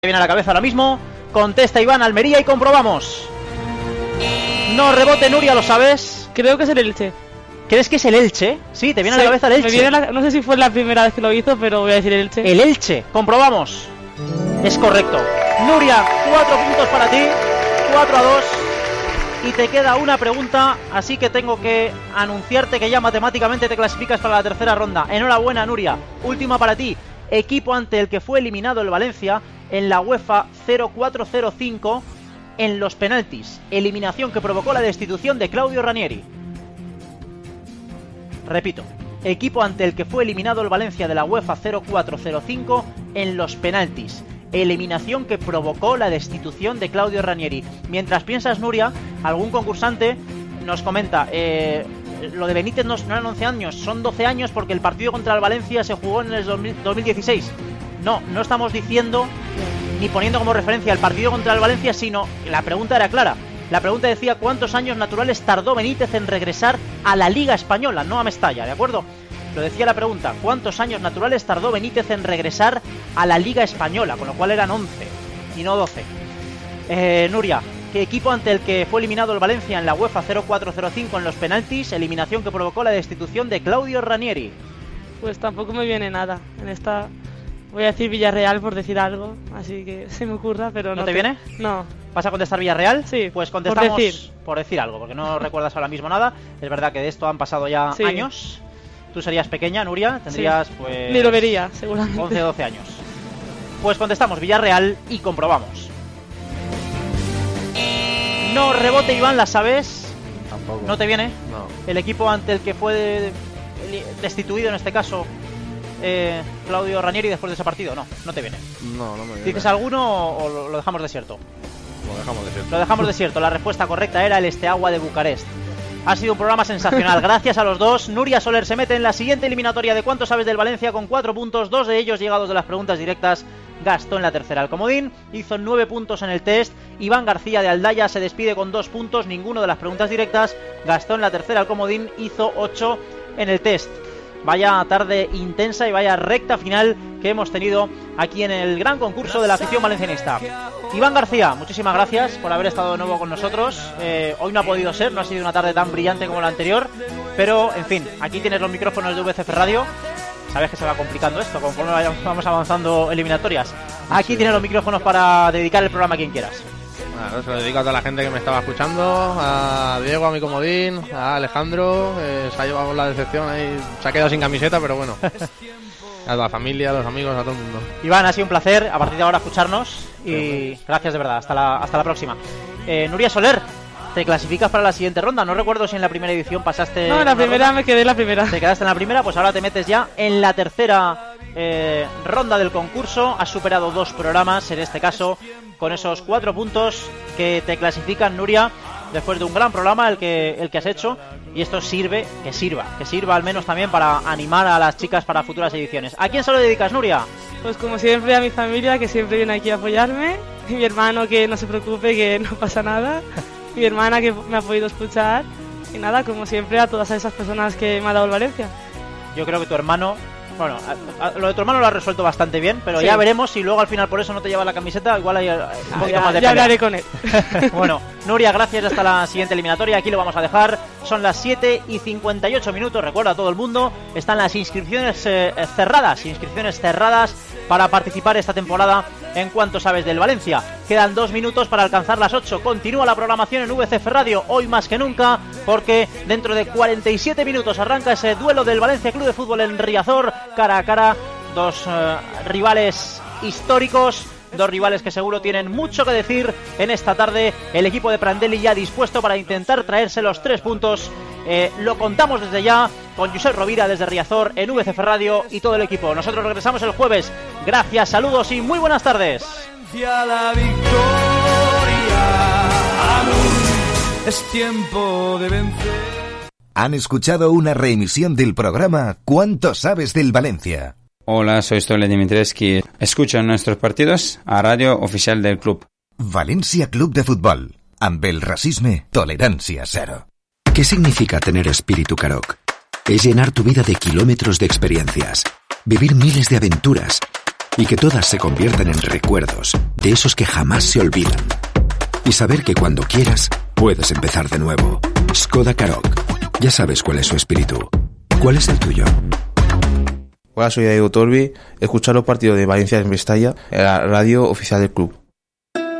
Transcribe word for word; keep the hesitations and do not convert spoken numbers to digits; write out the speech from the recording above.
Viene a la cabeza ahora mismo. Contesta Iván, Almería, y comprobamos. No rebote, Nuria, ¿lo sabes? Creo que es el Elche. ¿Crees que es el Elche? Sí, te viene sí, a la cabeza el Elche. Me viene la, no sé si fue la primera vez que lo hizo, pero voy a decir el Elche. El Elche, comprobamos. Es correcto. Nuria, cuatro puntos para ti. Cuatro a dos. Y te queda una pregunta, así que tengo que anunciarte que ya matemáticamente te clasificas para la tercera ronda. Enhorabuena, Nuria. Última para ti. Equipo ante el que fue eliminado el Valencia en la UEFA cero cuatro cero cinco en los penaltis. Eliminación que provocó la destitución de Claudio Ranieri. Repito. Equipo ante el que fue eliminado el Valencia de la UEFA cero cuatro cero cinco en los penaltis. Eliminación que provocó la destitución de Claudio Ranieri. Mientras piensas, Nuria, algún concursante nos comenta... Eh, lo de Benítez no, no eran once años, son doce años porque el partido contra el Valencia se jugó en el dos mil dieciséis. No, no estamos diciendo ni poniendo como referencia el partido contra el Valencia, sino la pregunta era clara. La pregunta decía cuántos años naturales tardó Benítez en regresar a la Liga Española, no a Mestalla, ¿de acuerdo? Lo decía la pregunta, ¿cuántos años naturales tardó Benítez en regresar a la Liga Española? Con lo cual eran once y no doce. Eh, Nuria, ¿qué equipo ante el que fue eliminado el Valencia en la UEFA cero cuatro cero cinco en los penaltis? Eliminación que provocó la destitución de Claudio Ranieri. Pues tampoco me viene nada. En esta voy a decir Villarreal por decir algo, así que se me ocurra, pero no. ¿No te viene? No. ¿Vas a contestar Villarreal? Sí. Pues contestamos por decir, por decir algo, porque no recuerdas ahora mismo nada. Es verdad que de esto han pasado ya sí. años. Tú serías pequeña, Nuria, tendrías sí. pues... Ni lo vería, seguramente. once o doce años. Pues contestamos Villarreal y comprobamos. No rebote, Iván, ¿la sabes? Tampoco. ¿No te viene? No. El equipo ante el que fue destituido, en este caso, eh, Claudio Ranieri, después de ese partido. No, no te viene. No, no me viene. ¿Dices alguno o lo, lo dejamos desierto? Lo dejamos desierto. Lo dejamos desierto. La respuesta correcta era el Steaua de Bucarest. Ha sido un programa sensacional. Gracias a los dos. Nuria Soler se mete en la siguiente eliminatoria de ¿Cuánto sabes del Valencia? Con cuatro puntos, dos de ellos llegados de las preguntas directas. Gastó en la tercera al comodín, hizo nueve puntos en el test. Iván García de Aldaya se despide con dos puntos, ninguno de las preguntas directas. Gastó en la tercera al comodín, hizo ocho en el test. Vaya tarde intensa y vaya recta final que hemos tenido aquí en el gran concurso de la afición valencianista. Iván García, muchísimas gracias por haber estado de nuevo con nosotros. Eh, hoy no ha podido ser, no ha sido una tarde tan brillante como la anterior, pero en fin, aquí tienes los micrófonos de V C F Radio. Sabes que se va complicando esto conforme vamos avanzando eliminatorias. Aquí sí. Tienes los micrófonos para dedicar el programa a quien quieras. Bueno, se lo dedico a toda la gente que me estaba escuchando, a Diego, a mi comodín, a Alejandro, eh, se ha llevado la decepción ahí, se ha quedado sin camiseta, pero bueno. A la familia, a los amigos, a todo el mundo. Iván, ha sido un placer a partir de ahora escucharnos y gracias de verdad, hasta la, hasta la próxima. Eh, Nuria Soler, te clasificas para la siguiente ronda. No recuerdo si en la primera edición pasaste... No, en la primera ronda. Me quedé en la primera. Te quedaste en la primera, pues ahora te metes ya en la tercera eh, ronda del concurso. Has superado dos programas, en este caso, con esos cuatro puntos que te clasifican, Nuria, después de un gran programa el que, el que has hecho. Y esto sirve, que sirva, que sirva al menos también para animar a las chicas para futuras ediciones. ¿A quién se lo dedicas, Nuria? Pues como siempre a mi familia, que siempre viene aquí a apoyarme. Y mi hermano, que no se preocupe, que no pasa nada. Mi hermana, que me ha podido escuchar. Y nada, como siempre, a todas esas personas que me ha dado el Valencia. Yo creo que tu hermano... Bueno, a, a, lo de tu hermano lo has resuelto bastante bien, pero sí. Ya veremos si luego al final por eso no te lleva la camiseta. Igual hay un poquito ya, más de ya pelea. hablaré con él. Bueno, Nuria, gracias, hasta la siguiente eliminatoria. Aquí lo vamos a dejar. Son las siete y cincuenta y ocho minutos. Recuerda a todo el mundo, están las inscripciones eh, cerradas Inscripciones cerradas para participar esta temporada en Cuánto sabes del Valencia. Quedan dos minutos para alcanzar las ocho. Continúa la programación en V C F Radio, hoy más que nunca, porque dentro de cuarenta y siete minutos arranca ese duelo del Valencia Club de Fútbol en Riazor, cara a cara, dos eh, rivales históricos, dos rivales que seguro tienen mucho que decir en esta tarde. El equipo de Prandelli ya dispuesto para intentar traerse los tres puntos. Eh, lo contamos desde ya con Josep Rovira desde Riazor en V C F Radio y todo el equipo. Nosotros regresamos el jueves. Gracias, saludos y muy buenas tardes. La victoria, aún es tiempo de vencer. Han escuchado una reemisión del programa ¿Cuánto sabes del Valencia? Hola, soy Stole Dimitrescu. Escucha nuestros partidos a Radio Oficial del Club. Valencia Club de Futbol. Amb el racisme, tolerancia cero. ¿Qué significa tener espíritu Karoq? Es llenar tu vida de kilómetros de experiencias, vivir miles de aventuras y que todas se conviertan en recuerdos, de esos que jamás se olvidan. Y saber que cuando quieras, puedes empezar de nuevo. Skoda Karoq. Ya sabes cuál es su espíritu. ¿Cuál es el tuyo? Hola, soy Diego Torbi. Escuchar los partidos de Valencia en Mestalla, en la radio oficial del club.